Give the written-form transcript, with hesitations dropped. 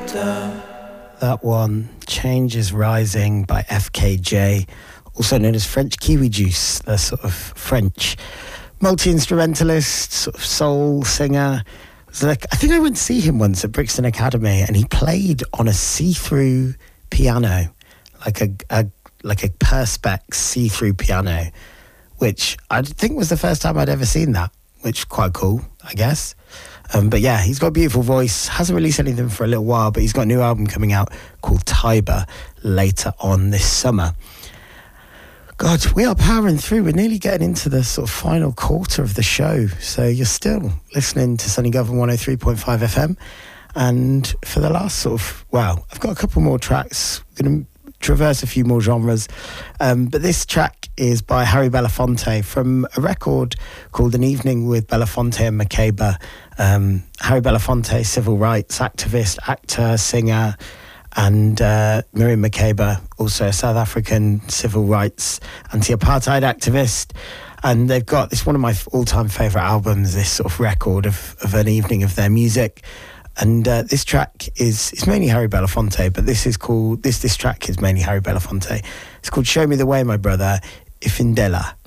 That one, Change is Rising by FKJ, also known as French Kiwi Juice. They're sort of French multi-instrumentalist, sort of soul singer. I think I went to see him once at Brixton Academy, and he played on a see-through piano, like a Perspex see-through piano, which I think was the first time I'd ever seen that, which is quite cool, I guess. But yeah, he's got a beautiful voice, hasn't released anything for a little while, but he's got a new album coming out called Tiber later on this summer. God, we are powering through. We're nearly getting into the sort of final quarter of the show. So you're still listening to Sunny Govan 103.5 FM. And for the last sort of, I've got a couple more tracks. I'm going to traverse a few more genres. But this track is by Harry Belafonte from a record called An Evening with Belafonte and Makeba. Harry Belafonte, civil rights activist, actor, singer, and Miriam Makeba, also a South African civil rights anti-apartheid activist. And they've got this, one of my all-time favourite albums, this sort of record of an evening of their music. And this track is mainly Harry Belafonte, but this track is mainly Harry Belafonte. It's called Show Me the Way, My Brother, Ifindela.